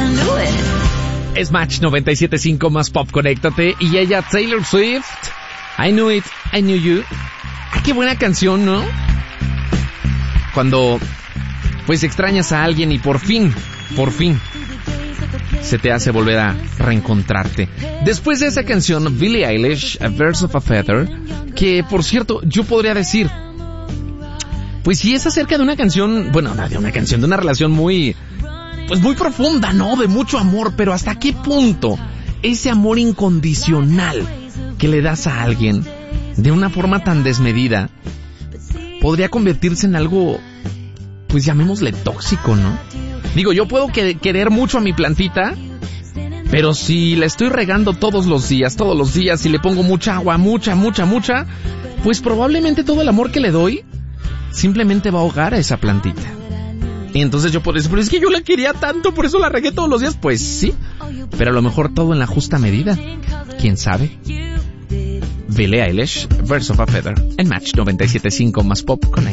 Es Match 97.5 más pop, conéctate. Y ella, Taylor Swift, I Knew It, I Knew You. Qué buena canción, ¿no? Cuando, pues, extrañas a alguien y por fin, se te hace volver a reencontrarte. Después de esa canción, Billie Eilish, A Birds of a Feather, que, por cierto, yo podría decir, pues sí es acerca de una canción, bueno, de una relación muy, pues muy profunda, ¿no? De mucho amor, pero ¿hasta qué punto ese amor incondicional que le das a alguien de una forma tan desmedida podría convertirse en algo, pues llamémosle tóxico, ¿no? Digo, yo puedo querer mucho a mi plantita, pero si la estoy regando todos los días, y le pongo mucha agua, mucha, pues probablemente todo el amor que le doy simplemente va a ahogar a esa plantita. Y entonces yo puedo decir, pero es que yo la quería tanto, por eso la regué todos los días. Pues sí, pero a lo mejor todo en la justa medida. ¿Quién sabe? Billie Eilish, Birds of a Feather, en Match 97.5 más pop con